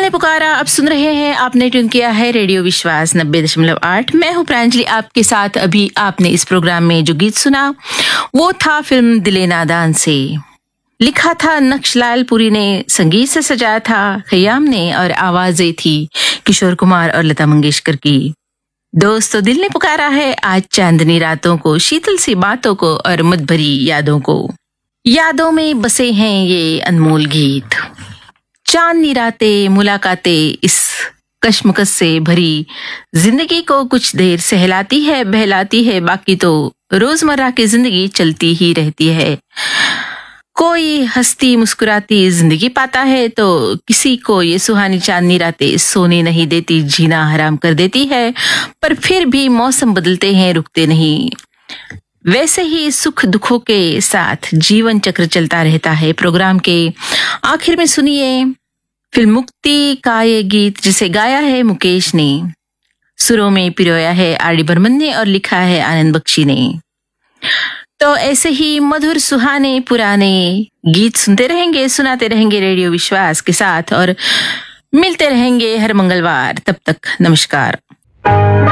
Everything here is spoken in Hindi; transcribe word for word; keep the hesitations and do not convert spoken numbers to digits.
ने पुकारा अब सुन रहे हैं। आपने ट्यून किया है रेडियो विश्वास नब्बे दशमलव आठ। मैं हूं प्रांजलि आपके साथ। अभी आपने इस प्रोग्राम में जो गीत सुना वो था फिल्म दिले नादान से। लिखा था नक्शलाल पुरी ने, संगीत से सजाया था खयाम ने और आवाजें थी किशोर कुमार और लता मंगेशकर की। दोस्तों, दिल ने पुकारा है आज चांदनी रातों को, शीतल सी बातों को और मत भरी यादों को। यादों में बसे हैं ये अनमोल गीत। चांदनी रातें, मुलाकातें इस कश्मकश से भरी जिंदगी को कुछ देर सहलाती है, बहलाती है, बाकी तो रोजमर्रा की जिंदगी चलती ही रहती है। कोई हंसती मुस्कुराती जिंदगी पाता है तो किसी को ये सुहानी चांदनी रातें सोने नहीं देती, जीना हराम कर देती है। पर फिर भी मौसम बदलते हैं, रुकते नहीं। वैसे ही सुख दुखों के साथ जीवन चक्र चलता रहता है। प्रोग्राम के आखिर में सुनिए फिल्म मुक्ति का ये गीत जिसे गाया है मुकेश ने, सुरों में पिरोया है आर डी बर्मन ने और लिखा है आनंद बख्शी ने। तो ऐसे ही मधुर सुहाने पुराने गीत सुनते रहेंगे, सुनाते रहेंगे रेडियो विश्वास के साथ और मिलते रहेंगे हर मंगलवार। तब तक नमस्कार।